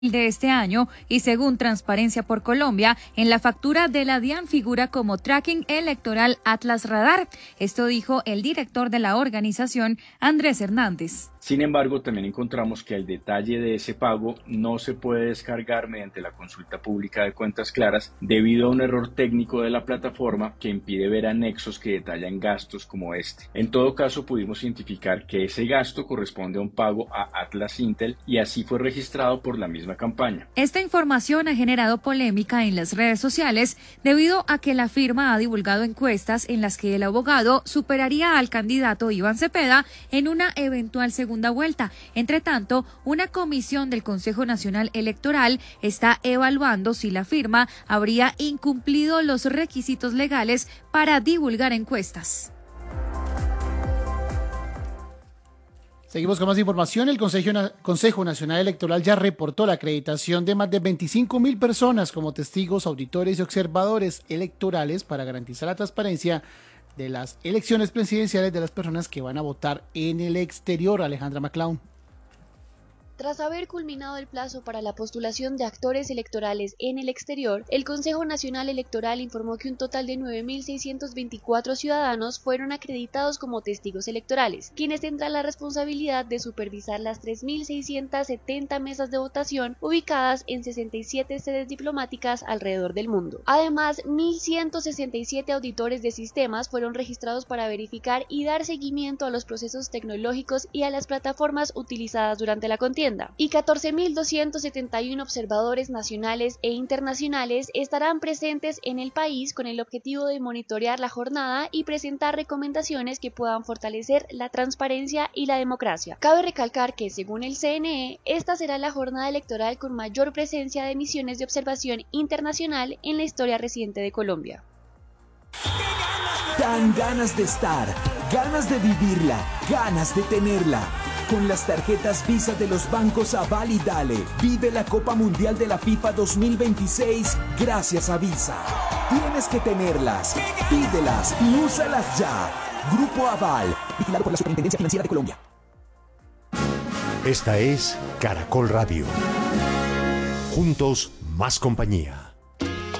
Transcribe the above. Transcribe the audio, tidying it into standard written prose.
de este año y según Transparencia por Colombia, en la factura de la DIAN figura como Tracking Electoral Atlas Radar. Esto dijo el director de la organización, Andrés Hernández. Sin embargo, también encontramos que el detalle de ese pago no se puede descargar mediante la consulta pública de cuentas claras debido a un error técnico de la plataforma que impide ver anexos que detallan gastos como este. En todo caso, pudimos identificar que ese gasto corresponde a un pago a Atlas Intel y así fue registrado por la misma campaña. Esta información ha generado polémica en las redes sociales debido a que la firma ha divulgado encuestas en las que el abogado superaría al candidato Iván Cepeda en una eventual segunda vuelta. Entre tanto, una comisión del Consejo Nacional Electoral está evaluando si la firma habría incumplido los requisitos legales para divulgar encuestas. Seguimos con más información. El Consejo Nacional Electoral ya reportó la acreditación de más de 25.000 personas como testigos, auditores y observadores electorales para garantizar la transparencia de las elecciones presidenciales de las personas que van a votar en el exterior. Alejandra Maclaun. Tras haber culminado el plazo para la postulación de actores electorales en el exterior, el Consejo Nacional Electoral informó que un total de 9.624 ciudadanos fueron acreditados como testigos electorales, quienes tendrán la responsabilidad de supervisar las 3.670 mesas de votación ubicadas en 67 sedes diplomáticas alrededor del mundo. Además, 1.167 auditores de sistemas fueron registrados para verificar y dar seguimiento a los procesos tecnológicos y a las plataformas utilizadas durante la contienda. Y 14.271 observadores nacionales e internacionales estarán presentes en el país con el objetivo de monitorear la jornada y presentar recomendaciones que puedan fortalecer la transparencia y la democracia. Cabe recalcar que, según el CNE, esta será la jornada electoral con mayor presencia de misiones de observación internacional en la historia reciente de Colombia. Dan ganas de estar, ganas de vivirla, ganas de tenerla. Con las tarjetas Visa de los bancos Aval y Dale, vive la Copa Mundial de la FIFA 2026 gracias a Visa. Tienes que tenerlas, pídelas y úsalas ya. Grupo Aval, vigilado por la Superintendencia Financiera de Colombia. Esta es Caracol Radio. Juntos, más compañía.